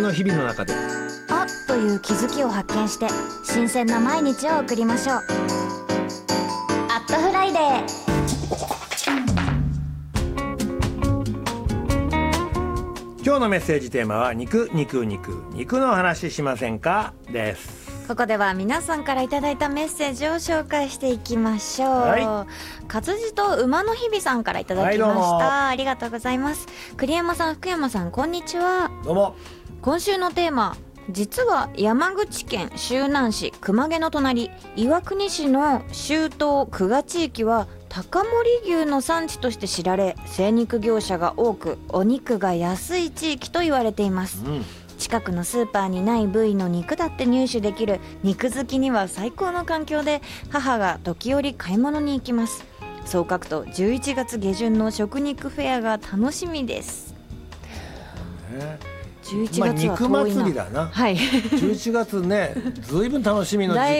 の日々の中であっという気づきを発見して新鮮な毎日を送りましょう。アットフライデー。 今日のメッセージテーマは肉の話しませんかです。 ここでは皆さんからいただいたメッセージを紹介していきましょう、 はい、 活字と馬の日々さんからいただきました、はい、ありがとうございます。栗山さん、福山さん、こんにちは。 どうも。 今週のテーマ、実は山口県周南市熊毛の隣岩国市の周東久我地域は高森牛の産地として知られ、精肉業者が多くお肉が安い地域と言われています、近くのスーパーにない部位の肉だって入手できる肉好きには最高の環境で、母が時折買い物に行きます。そう書くと11月下旬の食肉フェアが楽しみです。11月は遠いな、 肉祭りだな、はい、11月ねずいぶん楽しみの時期